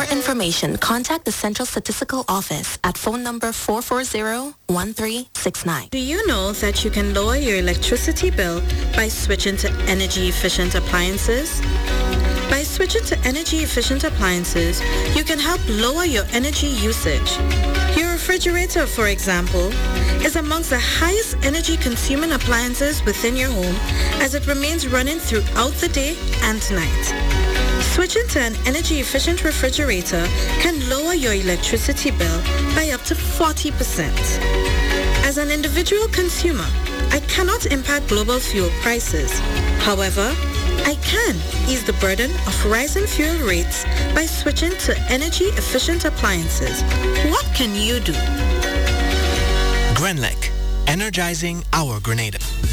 more information, contact the Central Statistical Office at phone number 440-1369. Do you know that you can lower your electricity bill by switching to energy-efficient appliances? By switching to energy-efficient appliances, you can help lower your energy usage. Your refrigerator, for example, is amongst the highest energy-consuming appliances within your home as it remains running throughout the day and night. Switching to an energy-efficient refrigerator can lower your electricity bill by up to 40%. As an individual consumer, I cannot impact global fuel prices. However, I can ease the burden of rising fuel rates by switching to energy-efficient appliances. What can you do? Grenlec, energizing our Grenada.